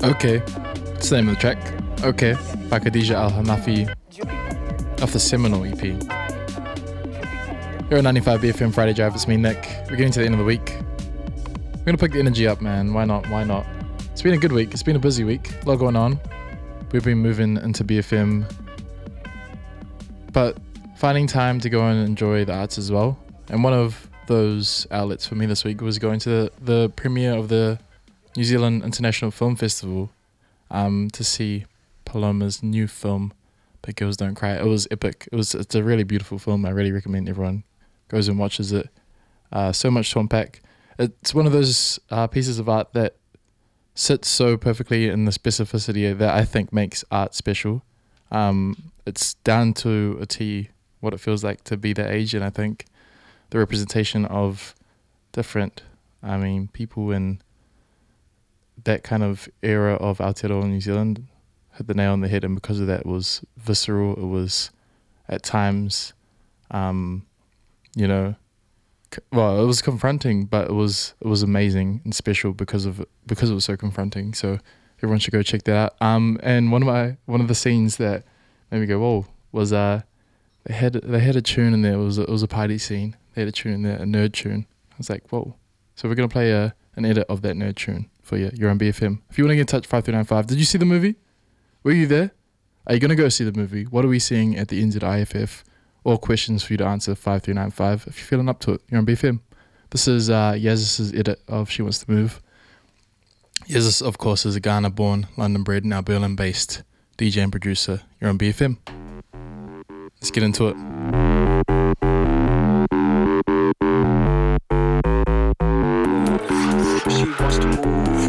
Okay, it's the name of the track. Okay, by Khadija Al Hanafi off the Seminole EP. You're at 95 BFM Friday Drive, it's me, Nick. We're getting to the end of the week. We're gonna pick the energy up, man. Why not? Why not? It's been a good week. It's been a busy week. A lot going on. We've been moving into BFM, but finding time to go and enjoy the arts as well. And one of those outlets for me this week was going to the premiere of the New Zealand International Film Festival to see Paloma's new film, Big Girls Don't Cry. It was epic. It's a really beautiful film. I really recommend everyone goes and watches it. So much to unpack. It's one of those pieces of art that sits so perfectly in the specificity that I think makes art special. It's down to a T what it feels like to be that age, and I think the representation of different, people in that kind of era of Aotearoa New Zealand hit the nail on the head, and because of that it was visceral. It was at times, it was confronting, but it was amazing and special because it was so confronting. So everyone should go check that out. And one of the scenes that made me go whoa was they had a tune in there. It was a party scene. They had a tune in there, a nerd tune. I was like, whoa. So we're gonna play an edit of that nerd tune for you. You're on BFM. If you want to get in touch, 5395. Did you see the movie? Were you there? Are you gonna go see the movie? What are we seeing at the NZIFF? All questions for you to answer, 5395. If you're feeling up to it, you're on BFM. This is Yaz's edit of She Wants to Move. Yaz, of course, is a Ghana-born, London-bred, now Berlin-based DJ and producer. You're on BFM. Let's get into it.